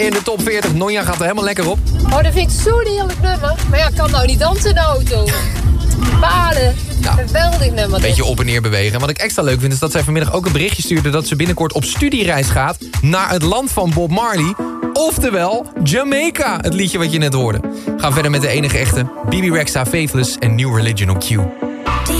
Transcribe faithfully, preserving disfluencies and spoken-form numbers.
in de top veertig. Nonja gaat er helemaal lekker op. Oh, dat vind ik zo'n heerlijk nummer. Maar ja, ik kan nou niet dansen in de auto. Balen. Nou, geweldig nummer. Een beetje op en neer bewegen. En wat ik extra leuk vind is dat zij vanmiddag ook een berichtje stuurde... dat ze binnenkort op studiereis gaat naar het land van Bob Marley. Oftewel Jamaica, het liedje wat je net hoorde. Gaan verder met de enige echte. B B Rexha, Faithless en New Religion op Q.